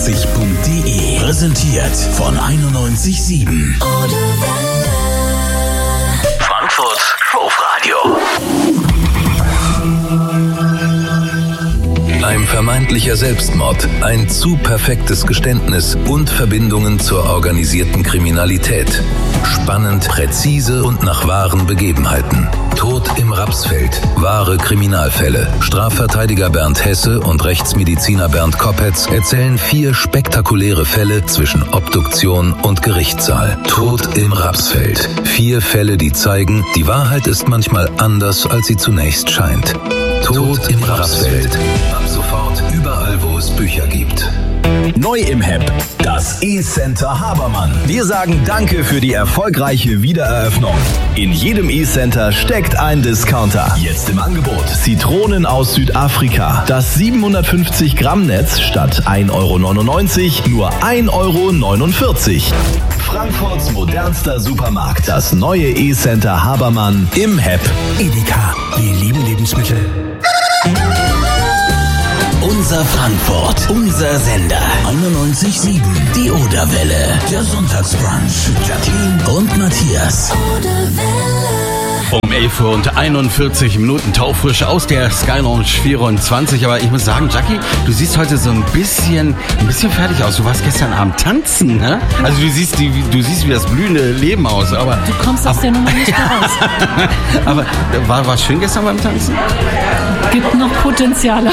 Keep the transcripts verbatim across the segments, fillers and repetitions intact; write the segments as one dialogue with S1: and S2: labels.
S1: einundneunzig punkt de. Präsentiert von einundneunzig Komma sieben. Frankfurt Hofradio. Ein vermeintlicher Selbstmord, ein zu perfektes Geständnis und Verbindungen zur organisierten Kriminalität. Spannend, präzise und nach wahren Begebenheiten. Tod im Rapsfeld, wahre Kriminalfälle. Strafverteidiger Bernd Hesse und Rechtsmediziner Bernd Koppetz erzählen vier spektakuläre Fälle zwischen Obduktion und Gerichtssaal. Tod im Rapsfeld. Vier Fälle, die zeigen, die Wahrheit ist manchmal anders, als sie zunächst scheint. Tod im Rapsfeld. Ab sofort überall, wo es Bücher gibt.
S2: Neu im H E P, das E-Center Habermann. Wir sagen Danke für die erfolgreiche Wiedereröffnung. In jedem E-Center steckt ein Discounter. Jetzt im Angebot Zitronen aus Südafrika. Das siebenhundertfünfzig Gramm Netz statt ein Euro neunundneunzig nur ein Euro neunundvierzig. Frankfurts modernster Supermarkt. Das neue E-Center Habermann im H E P.
S1: Edeka, wir lieben Lebensmittel. Unser Frankfurt, unser Sender. einundneunzig Komma sieben, die Oderwelle. Der Sonntagsbrunch. Jacqueline und Matthias.
S3: Um elf Uhr und einundvierzig Minuten taufrisch aus der Sky Lounge vierundzwanzig. Aber ich muss sagen, Jackie, du siehst heute so ein bisschen, ein bisschen fertig aus. Du warst gestern Abend tanzen, ne? Also du siehst, die, du siehst wie das blühende Leben aus. Aber
S4: du kommst aus
S3: aber,
S4: der Nummer nicht mehr raus.
S3: Aber war war schön gestern beim Tanzen?
S4: Gibt noch Potenziale.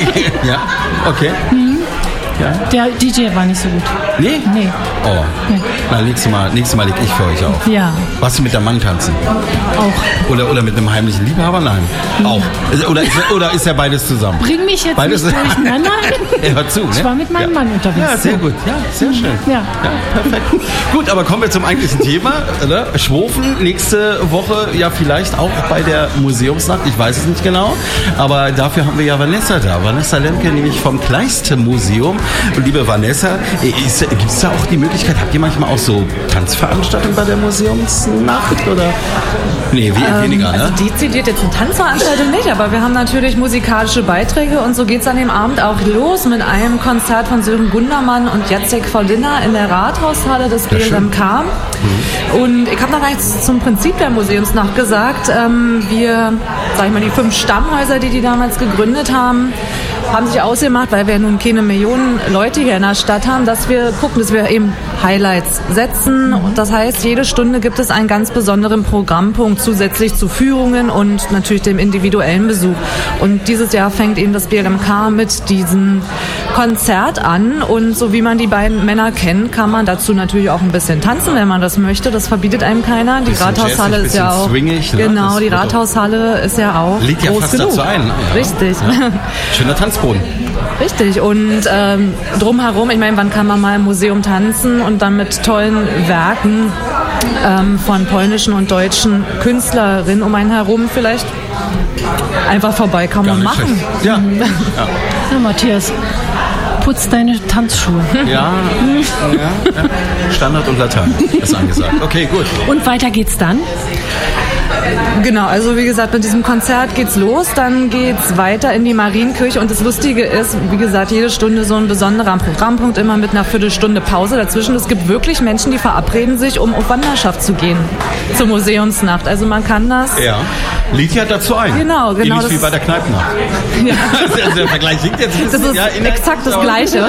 S3: Ja, okay.
S4: Mhm.
S3: Ja.
S4: Der D J war nicht so gut.
S3: Nee?
S4: Nee.
S3: Oh. Nee. Na, nächstes Mal, nächstes Mal leg ich für euch auf.
S4: Ja.
S3: Warst du mit der Mann tanzen?
S4: Auch.
S3: Oder, oder mit einem heimlichen Liebhaber? Nein. Mhm. Auch. Oder ist, oder ist ja beides zusammen?
S4: Bring mich jetzt
S3: beides
S4: nicht durcheinander.
S3: Er hört zu, ne?
S4: Ich war mit meinem
S3: ja.
S4: Mann unterwegs.
S3: Ja, sehr gut. Ja, sehr schön.
S4: Ja.
S3: Ja, perfekt. Gut, aber kommen wir zum eigentlichen Thema. Oder? Schwofen, nächste Woche ja vielleicht auch bei der Museumsnacht. Ich weiß es nicht genau. Aber dafür haben wir ja Vanessa da. Vanessa Lemke, nämlich vom Kleist-Museum. Und liebe Vanessa, gibt es da auch die Möglichkeit, habt ihr manchmal auch so Tanzveranstaltungen bei der Museumsnacht? Oder? Nee, wie, ähm, weniger, ne?
S5: Also dezidiert jetzt eine Tanzveranstaltung nicht, aber wir haben natürlich musikalische Beiträge und so geht es an dem Abend auch los mit einem Konzert von Sören Gundermann und Jacek Voldyna in der Rathaushalle des B L M K. Mhm. Und ich habe noch gar nichts zum Prinzip der Museumsnacht gesagt. Ähm, wir, sag ich mal, die fünf Stammhäuser, die die damals gegründet haben, haben sich ausgemacht, weil wir nun keine Millionen Leute hier in der Stadt haben, dass wir gucken, dass wir eben Highlights setzen. Und das heißt, jede Stunde gibt es einen ganz besonderen Programmpunkt zusätzlich zu Führungen und natürlich dem individuellen Besuch. Und dieses Jahr fängt eben das B L M K mit diesem Konzert an. Und so wie man die beiden Männer kennt, kann man dazu natürlich auch ein bisschen tanzen, wenn man das möchte. Das verbietet einem keiner. Die Rathaushalle ist ja auch
S3: swingig, ne?
S5: Genau, die Rathaushalle ist ja auch
S3: liegt ja
S5: groß
S3: fast
S5: genug.
S3: Dazu ein. Ja.
S5: Richtig.
S3: Ja. Schöner Tanzboden.
S5: Richtig. Und ähm, drumherum, ich meine, wann kann man mal im Museum tanzen und dann mit tollen Werken ähm, von polnischen und deutschen Künstlerinnen um einen herum vielleicht einfach vorbeikommen und machen.
S3: Ja. Ja.
S4: Ja, Matthias, putz deine Tanzschuhe.
S3: Ja, ja, ja. Standard und Latein ist angesagt. Okay, gut.
S4: Und weiter geht's dann?
S5: Genau, also wie gesagt, mit diesem Konzert geht's los, dann geht's weiter in die Marienkirche und das Lustige ist, wie gesagt, jede Stunde so ein besonderer Programmpunkt, immer mit einer Viertelstunde Pause dazwischen. Es gibt wirklich Menschen, die verabreden sich, um auf Wanderschaft zu gehen zur Museumsnacht. Also man kann das...
S3: Ja, liegt ja dazu ein.
S5: Genau, genau.
S3: Ähnlich wie bei der Kneipennacht. Ja. Also der Vergleich liegt jetzt ein bisschen,
S5: das ist
S3: ja,
S5: exakt das Gleiche.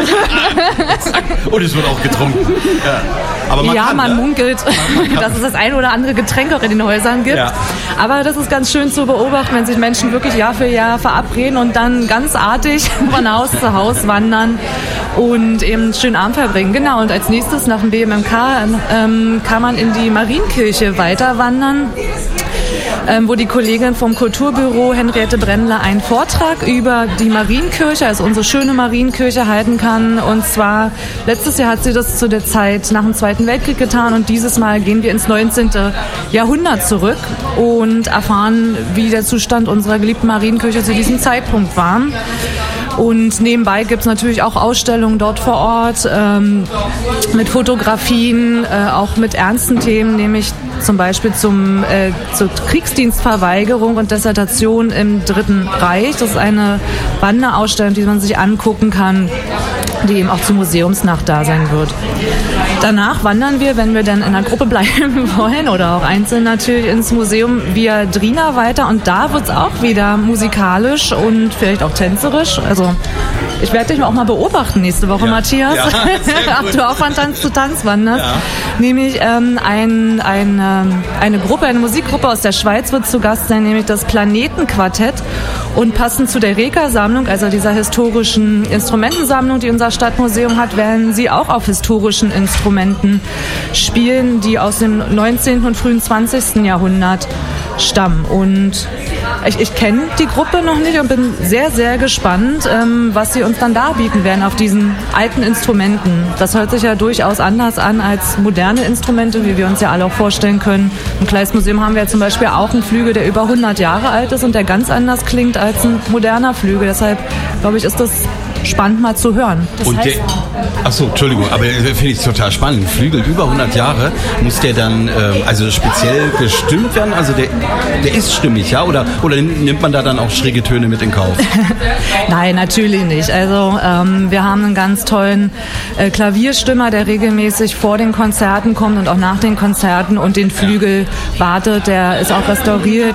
S3: Und es wird auch getrunken. Ja, aber man,
S5: ja,
S3: kann,
S5: man
S3: ne?
S5: munkelt, man dass es das ein oder andere Getränk auch in den Häusern gibt. Ja. Aber das ist ganz schön zu beobachten, wenn sich Menschen wirklich Jahr für Jahr verabreden und dann ganz artig von Haus zu Haus wandern und eben einen schönen Abend verbringen. Genau, und als nächstes nach dem B M M K ähm, kann man in die Marienkirche weiter wandern, ähm, wo die Kollegin vom Kulturbüro Henriette Brendler einen Vortrag über die Marienkirche, also unsere schöne Marienkirche, halten kann. Und zwar, letztes Jahr hat sie das zu der Zeit nach dem Zweiten Weltkrieg getan und dieses Mal gehen wir ins neunzehnten Jahrhundert zurück und erfahren, wie der Zustand unserer geliebten Marienkirche zu diesem Zeitpunkt war. Und nebenbei gibt es natürlich auch Ausstellungen dort vor Ort ähm, mit Fotografien, äh, auch mit ernsten Themen, nämlich zum Beispiel zum, äh, zur Kriegsdienstverweigerung und Desertation im Dritten Reich. Das ist eine Wanderausstellung, die man sich angucken kann. die eben auch zur Museumsnacht da sein wird. Danach wandern wir, wenn wir dann in einer Gruppe bleiben wollen oder auch einzeln natürlich, ins Museum Viadrina weiter und da wird es auch wieder musikalisch und vielleicht auch tänzerisch. Also ich werde dich auch mal beobachten nächste Woche, ja. Matthias. Ja, ob du auch von Tanz zu Tanz wanderst. Ja. Nämlich ähm, ein, ein, ähm, eine Gruppe, eine Musikgruppe aus der Schweiz wird zu Gast sein, nämlich das Planetenquartett. Und passend zu der Reka-Sammlung, also dieser historischen Instrumentensammlung, die unser Stadtmuseum hat, werden sie auch auf historischen Instrumenten spielen, die aus dem neunzehnten und frühen zwanzigsten Jahrhundert stammen. Und ich, ich kenne die Gruppe noch nicht und bin sehr, sehr gespannt, ähm, was sie uns dann darbieten werden auf diesen alten Instrumenten. Das hört sich ja durchaus anders an als moderne Instrumente, wie wir uns ja alle auch vorstellen können. Im Kleistmuseum haben wir ja zum Beispiel auch einen Flügel, der über hundert Jahre alt ist und der ganz anders klingt als ein moderner Flügel. Deshalb, glaube ich, ist das spannend mal zu hören. Das
S3: und
S5: heißt,
S3: der, achso, Entschuldigung, aber finde ich total spannend. Flügel über hundert Jahre, muss der dann ähm, also speziell gestimmt werden? Also der, der ist stimmig, ja? Oder, oder nimmt man da dann auch schräge Töne mit in Kauf?
S5: Nein, natürlich nicht. Also ähm, wir haben einen ganz tollen äh, Klavierstimmer, der regelmäßig vor den Konzerten kommt und auch nach den Konzerten und den Flügel wartet. Der ist auch restauriert